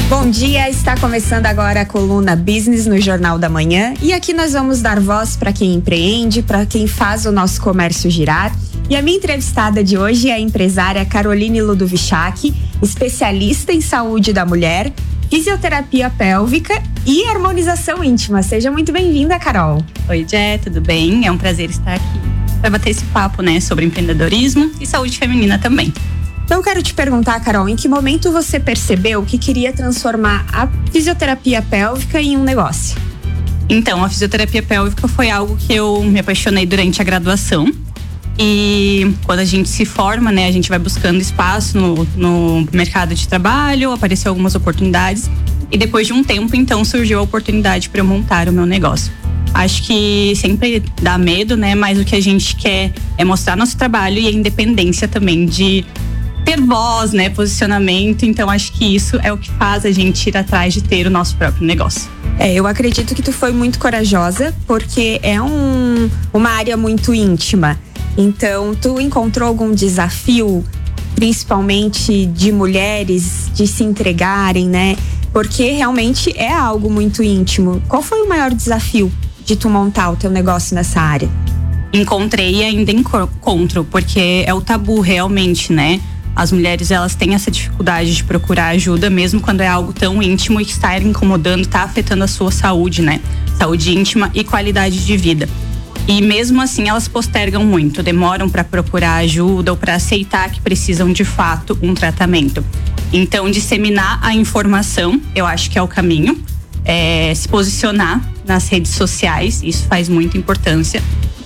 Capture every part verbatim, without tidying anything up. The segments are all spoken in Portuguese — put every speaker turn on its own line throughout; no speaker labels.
Bom dia, está começando agora a coluna Business no Jornal da Manhã e aqui nós vamos dar voz para quem empreende, para quem faz o nosso comércio girar. E a minha entrevistada de hoje é a empresária Caroline Ludovichak, especialista em saúde da mulher, fisioterapia pélvica e harmonização íntima. Seja muito bem-vinda, Carol.
Oi, Jé, tudo bem? É um prazer estar aqui para bater esse papo, né, sobre empreendedorismo e saúde feminina também.
Então, eu quero te perguntar, Carol, em que momento você percebeu que queria transformar a fisioterapia pélvica em um negócio?
Então, a fisioterapia pélvica foi algo que eu me apaixonei durante a graduação. E quando a gente se forma, né, a gente vai buscando espaço no, no mercado de trabalho, apareceu algumas oportunidades. E depois de um tempo, então, surgiu a oportunidade para eu montar o meu negócio. Acho que sempre dá medo, né, mas o que a gente quer é mostrar nosso trabalho e a independência também de ter voz, né, posicionamento. Então acho que isso é o que faz a gente ir atrás de ter o nosso próprio negócio.
É, eu acredito que tu foi muito corajosa, porque é um, uma área muito íntima. Então, tu encontrou algum desafio, principalmente de mulheres, de se entregarem, né? Porque realmente é algo muito íntimo. Qual foi o maior desafio de tu montar o teu negócio nessa área?
Encontrei e ainda encontro, porque é o tabu realmente, né? As mulheres, elas têm essa dificuldade de procurar ajuda, mesmo quando é algo tão íntimo e que está incomodando, está afetando a sua saúde, né? Saúde íntima e qualidade de vida. E mesmo assim, elas postergam muito, demoram para procurar ajuda ou para aceitar que precisam de fato um tratamento. Então, disseminar a informação, eu acho que é o caminho. É, se posicionar nas redes sociais, isso faz muita importância.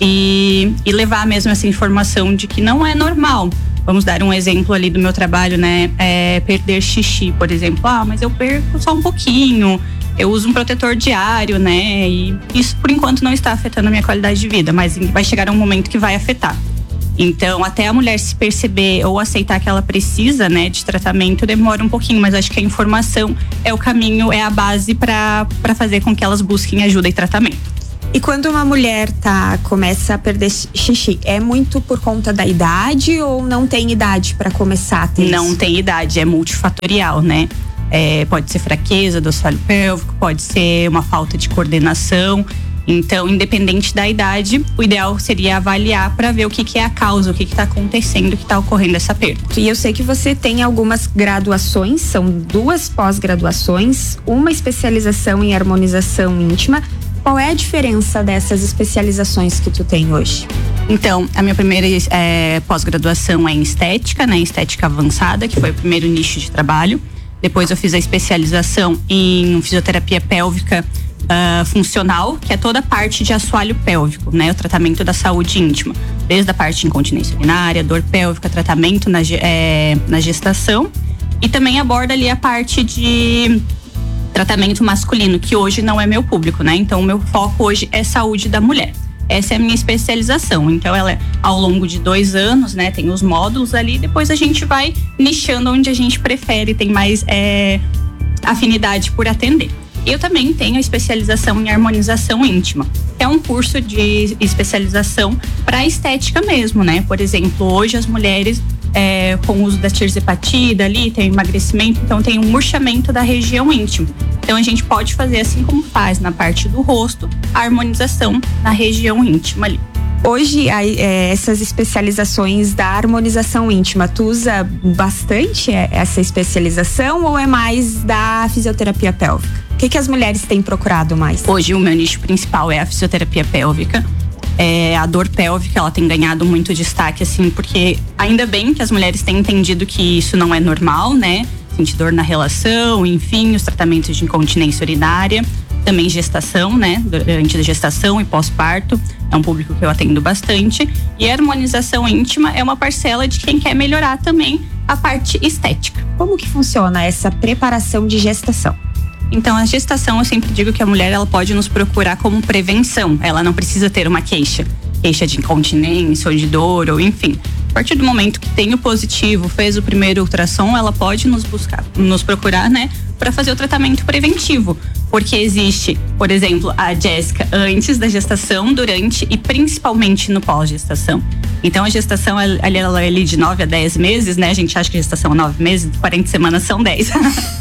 E, e levar mesmo essa informação de que não é normal. Vamos dar um exemplo ali do meu trabalho, né? É perder xixi, por exemplo. Ah, mas eu perco só um pouquinho. Eu uso um protetor diário, né? E isso, por enquanto, não está afetando a minha qualidade de vida, mas vai chegar um momento que vai afetar. Então, até a mulher se perceber ou aceitar que ela precisa, né, de tratamento, demora um pouquinho, mas acho que a informação é o caminho, é a base para para fazer com que elas busquem ajuda e tratamento.
E quando uma mulher tá, começa a perder xixi, é muito por conta da idade ou não tem idade para começar a ter
Não
isso?
tem idade, é multifatorial, né? É, pode ser fraqueza do assoalho pélvico, pode ser uma falta de coordenação. Então, independente da idade, o ideal seria avaliar para ver o que, que é a causa, o que está acontecendo, o que está ocorrendo essa perda.
E eu sei que você tem algumas graduações, são duas pós-graduações, uma especialização em harmonização íntima. Qual é a diferença dessas especializações que tu tem hoje?
Então, a minha primeira é, pós-graduação é em estética, né? Estética avançada, que foi o primeiro nicho de trabalho. Depois eu fiz a especialização em fisioterapia pélvica uh, funcional, que é toda a parte de assoalho pélvico, né? O tratamento da saúde íntima. Desde a parte de incontinência urinária, dor pélvica, tratamento na, é, na gestação. E também aborda ali a parte de tratamento masculino, que hoje não é meu público, né? Então, o meu foco hoje é saúde da mulher. Essa é a minha especialização. Então, ela é ao longo de dois anos, né? Tem os módulos ali, depois a gente vai nichando onde a gente prefere, tem mais é, afinidade por atender. Eu também tenho a especialização em harmonização íntima, que é um curso de especialização para estética mesmo, né? Por exemplo, hoje as mulheres É, com o uso da tirzepatida ali, tem emagrecimento, então tem um murchamento da região íntima. Então a gente pode fazer assim como faz na parte do rosto, a harmonização na região íntima ali.
Hoje, é, essas especializações da harmonização íntima, tu usa bastante essa especialização ou é mais da fisioterapia pélvica? O que, que as mulheres têm procurado mais?
Hoje o meu nicho principal é a fisioterapia pélvica. É, a dor pélvica, ela tem ganhado muito destaque, assim, porque ainda bem que as mulheres têm entendido que isso não é normal, né? Sentir dor na relação, enfim, os tratamentos de incontinência urinária, também gestação, né? Durante a gestação e pós-parto, é um público que eu atendo bastante. E a harmonização íntima é uma parcela de quem quer melhorar também a parte estética.
Como que funciona essa preparação de gestação?
Então, a gestação, eu sempre digo que a mulher, ela pode nos procurar como prevenção. Ela não precisa ter uma queixa. Queixa de incontinência ou de dor, ou enfim. A partir do momento que tem o positivo, fez o primeiro ultrassom, ela pode nos buscar, nos procurar, né? Para fazer o tratamento preventivo. Porque existe, por exemplo, a Jéssica antes da gestação, durante e principalmente no pós-gestação. Então a gestação ali, ali de nove a dez meses, né? A gente acha que a gestação é nove meses, quarenta semanas são dez.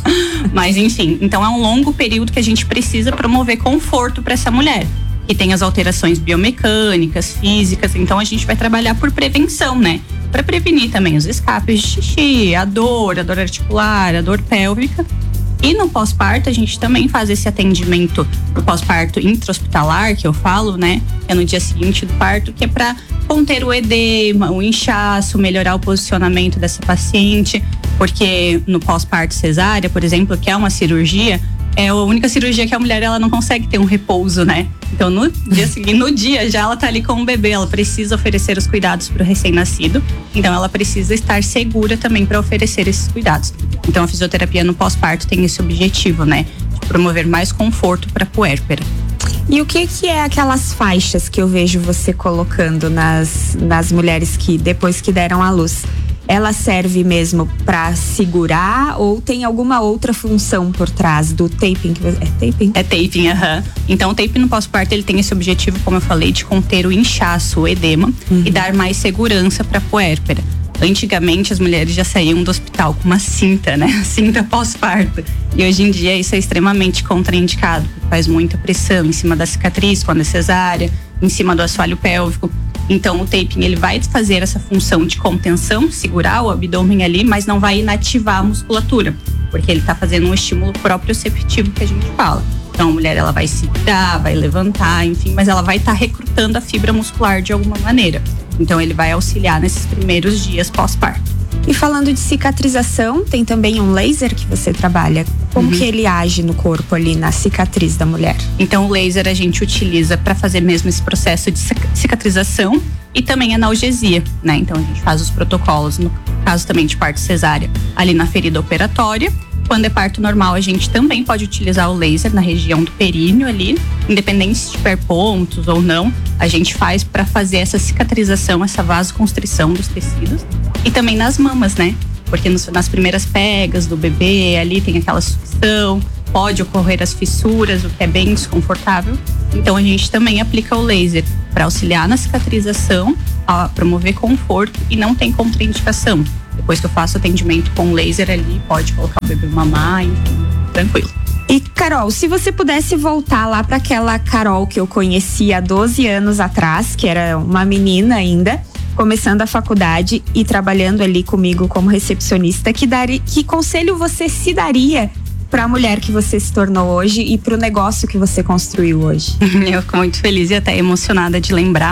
Mas enfim, então é um longo período que a gente precisa promover conforto para essa mulher. Que tem as alterações biomecânicas, físicas, então a gente vai trabalhar por prevenção, né? Para prevenir também os escapes de xixi, a dor, a dor articular, a dor pélvica. E no pós-parto a gente também faz esse atendimento no pós-parto intra-hospitalar, que eu falo, né? É no dia seguinte do parto, que é para conter o edema, o inchaço, melhorar o posicionamento dessa paciente, porque no pós-parto cesárea, por exemplo, que é uma cirurgia, é a única cirurgia que a mulher ela não consegue ter um repouso, né? Então no dia seguinte, no dia já ela tá ali com o bebê, ela precisa oferecer os cuidados para o recém-nascido, então ela precisa estar segura também para oferecer esses cuidados. Então a fisioterapia no pós-parto tem esse objetivo, né? De promover mais conforto para a puérpera.
E o que que é aquelas faixas que eu vejo você colocando nas, nas mulheres que depois que deram à luz? Ela serve mesmo para segurar ou tem alguma outra função por trás do taping? É taping?
É taping, aham. Uhum. Então o taping no pós-parto ele tem esse objetivo, como eu falei, de conter o inchaço, o edema, uhum, e dar mais segurança para a puérpera. Antigamente as mulheres já saíam do hospital com uma cinta, né? Cinta pós-parto. E hoje em dia isso é extremamente contraindicado, porque faz muita pressão em cima da cicatriz quando é cesárea, em cima do assoalho pélvico. Então o taping ele vai fazer essa função de contenção, segurar o abdômen ali, mas não vai inativar a musculatura, porque ele está fazendo um estímulo proprioceptivo que a gente fala. Então a mulher ela vai se virar, vai levantar, enfim, mas ela vai estar tá recrutando a fibra muscular de alguma maneira. Então ele vai auxiliar nesses primeiros dias pós-parto.
E falando de cicatrização, tem também um laser que você trabalha. Como uhum. que ele age no corpo ali, na cicatriz da mulher?
Então o laser a gente utiliza para fazer mesmo esse processo de cicatrização e também analgesia, né? Então a gente faz os protocolos, no caso também de parto cesárea, ali na ferida operatória. Quando é parto normal, a gente também pode utilizar o laser na região do períneo ali, independente se tiver pontos ou não, a gente faz para fazer essa cicatrização, essa vasoconstrição dos tecidos. E também nas mamas, né? Porque nos, nas primeiras pegas do bebê, ali tem aquela sucção, pode ocorrer as fissuras, o que é bem desconfortável. Então a gente também aplica o laser para auxiliar na cicatrização, a promover conforto e não tem contraindicação. Depois que eu faço atendimento com laser ali, pode colocar o bebê mamar, enfim, tranquilo.
E Carol, se você pudesse voltar lá para aquela Carol que eu conheci há doze anos atrás, que era uma menina ainda, começando a faculdade e trabalhando ali comigo como recepcionista, que, daria, que conselho você se daria para a mulher que você se tornou hoje e para o negócio que você construiu hoje?
Eu fico muito feliz e até emocionada de lembrar.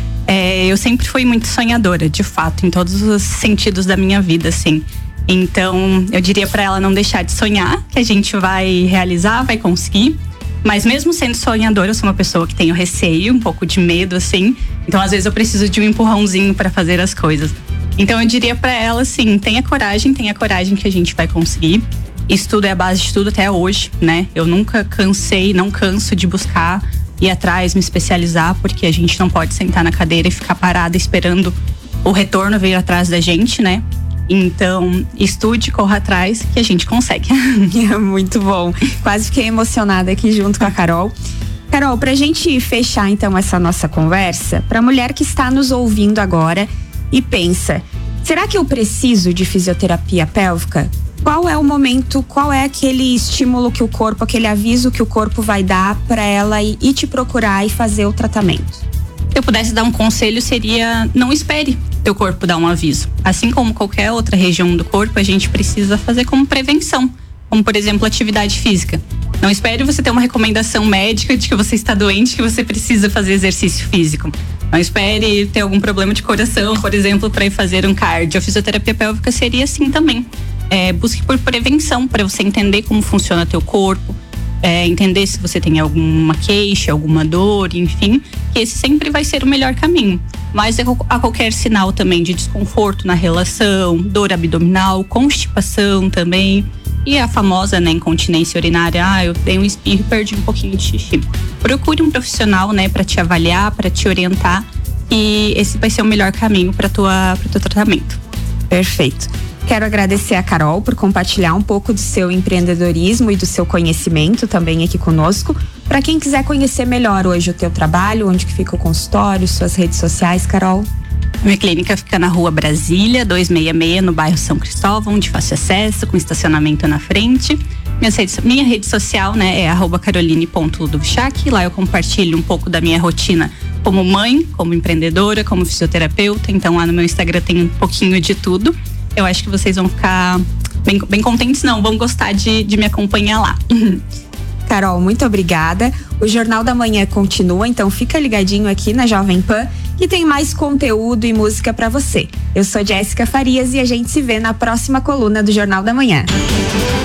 É, eu sempre fui muito sonhadora, de fato, em todos os sentidos da minha vida, assim. Então, eu diria para ela não deixar de sonhar, que a gente vai realizar, vai conseguir. Mas mesmo sendo sonhadora, eu sou uma pessoa que tenho receio, um pouco de medo, assim. Então, às vezes eu preciso de um empurrãozinho para fazer as coisas. Então, eu diria para ela, assim, tenha coragem, tenha coragem que a gente vai conseguir. Estudo é a base de tudo até hoje, né? Eu nunca cansei, não canso de buscar ir atrás, me especializar, porque a gente não pode sentar na cadeira e ficar parada esperando o retorno vir atrás da gente, né? Então, estude, corra atrás que a gente consegue.
Muito bom. Quase fiquei emocionada aqui junto com a Carol. Carol, pra gente fechar então essa nossa conversa, pra mulher que está nos ouvindo agora e pensa, será que eu preciso de fisioterapia pélvica? Qual é o momento, qual é aquele estímulo que o corpo, aquele aviso que o corpo vai dar para ela ir, ir te procurar e fazer o tratamento?
Se eu pudesse dar um conselho, seria não espere teu corpo dar um aviso. Assim como qualquer outra região do corpo, a gente precisa fazer como prevenção, como por exemplo atividade física. Não espere você ter uma recomendação médica de que você está doente, que você precisa fazer exercício físico. Não espere ter algum problema de coração, por exemplo, para ir fazer um cardio. A fisioterapia pélvica seria assim também. É, busque por prevenção, para você entender como funciona teu corpo, é, entender se você tem alguma queixa, alguma dor, enfim, que esse sempre vai ser o melhor caminho. Mas a qualquer sinal também de desconforto na relação, dor abdominal, constipação também, e a famosa, né, incontinência urinária, ah, eu dei um espirro e perdi um pouquinho de xixi. Procure um profissional, né, para te avaliar, para te orientar, e esse vai ser o melhor caminho para tua, para teu tratamento.
Perfeito. Quero agradecer a Carol por compartilhar um pouco do seu empreendedorismo e do seu conhecimento também aqui conosco. Para quem quiser conhecer melhor hoje o teu trabalho, onde que fica o consultório, suas redes sociais, Carol?
Minha clínica fica na rua Brasília, duzentos e sessenta e seis, no bairro São Cristóvão, de fácil acesso, com estacionamento na frente. Minhas redes, minha rede social, né, é arroba caroline ponto dubchak. Lá eu compartilho um pouco da minha rotina como mãe, como empreendedora, como fisioterapeuta. Então lá no meu Instagram tem um pouquinho de tudo. Eu acho que vocês vão ficar bem, bem contentes, não, vão gostar de, de me acompanhar lá.
Carol, muito obrigada. O Jornal da Manhã continua, então fica ligadinho aqui na Jovem Pan, que tem mais conteúdo e música pra você. Eu sou Jéssica Farias e a gente se vê na próxima coluna do Jornal da Manhã.